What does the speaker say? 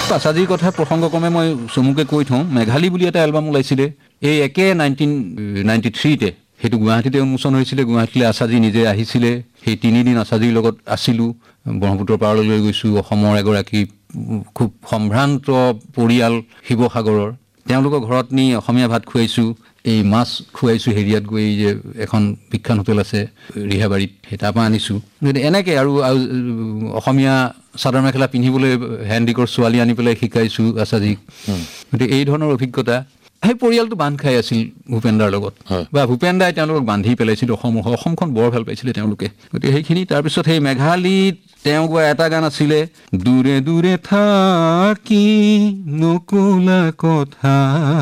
আচাদীৰ কথা প্ৰসংগক্ৰমে মই চমুকে কৈ থওঁ, মেঘালী বুলি এটা এলবাম ওলাইছিলে এই একে 1993তে, সেইটো গুৱাহাটীতে উন্মোচন হৈছিলে। গুৱাহাটীলৈ আচাদী নিজে আহিছিলে, সেই 3 দিন আচাদীৰ লগত আছিলোঁ, ব্ৰহ্মপুত্ৰ পাৰলৈ লৈ গৈছোঁ। অসমৰ এগৰাকী খুব সম্ভ্ৰান্ত পৰিয়াল শিৱসাগৰৰ, তেওঁলোকৰ ঘৰত নি অসমীয়া ভাত খুৱাইছোঁ, এই মাছ খুৱাইছোঁ। হেৰিয়াত গৈ যে এখন বিখ্যাত হোটেল আছে ৰিহাবাৰীত, সেই তাৰপৰা আনিছোঁ। এনেকৈ আৰু অসমীয়া চাদৰ মেখেলা পিন্ধিবলৈ হেণ্ডিকৰ ছোৱালী আনি পেলাই শিকাইছোঁ আচাদীক। গতিকে এই ধৰণৰ অভিজ্ঞতা। সেই পৰিয়ালটো বান্ধ খাই আছিল ভূপেন দাৰ লগত, বা ভূপেন দাই তেওঁলোকক বান্ধি পেলাইছিল অসমখন বৰ ভাল পাইছিলে তেওঁলোকে। গতিকে সেইখিনি। তাৰপিছত সেই মেঘালীত তেওঁ গোৱা এটা গান আছিলে, দূৰে দূৰে থাকি নকলা কথা